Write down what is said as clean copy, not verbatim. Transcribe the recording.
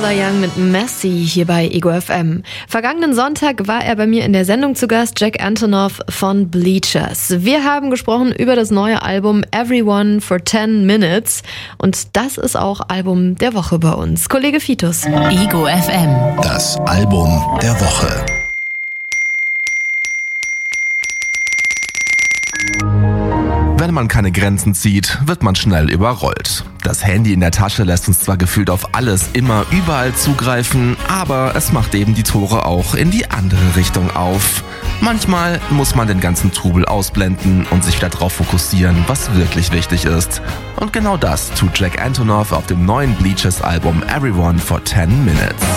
Lola Young mit Messy hier bei Ego FM. Vergangenen Sonntag war er bei mir in der Sendung zu Gast, Jack Antonoff von Bleachers. Wir haben gesprochen über das neue Album Everyone for 10 Minutes und das ist auch Album der Woche bei uns. Kollege Fitus. Ego FM. Das Album der Woche. Wenn man keine Grenzen zieht, wird man schnell überrollt. Das Handy in der Tasche lässt uns zwar gefühlt auf alles immer überall zugreifen, aber es macht eben die Tore auch in die andere Richtung auf. Manchmal muss man den ganzen Trubel ausblenden und sich wieder darauf fokussieren, was wirklich wichtig ist. Und genau das tut Jack Antonoff auf dem neuen Bleachers-Album Everyone for 10 Minutes.